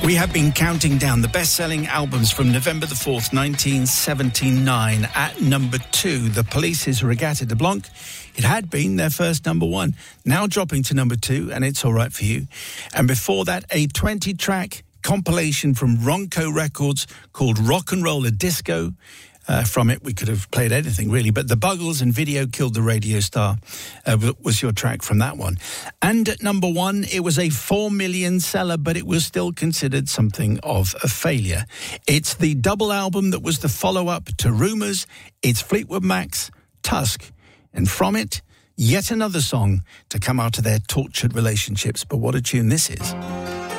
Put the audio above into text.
We have been counting down the best-selling albums from November the 4th, 1979. At number 2, The Police's Regatta de Blanc. It had been their first number 1, now dropping to number 2, and It's All Right For You. And before that, a 20-track compilation from Ronco Records called Rock and Roller Disco. From it, we could have played anything, really, but The Buggles and Video Killed the Radio Star was your track from that one. And at number 1, it was a 4 million seller, but it was still considered something of a failure. It's the double album that was the follow-up to Rumours. It's Fleetwood Mac's Tusk. And from it, yet another song to come out of their tortured relationships. But what a tune this is.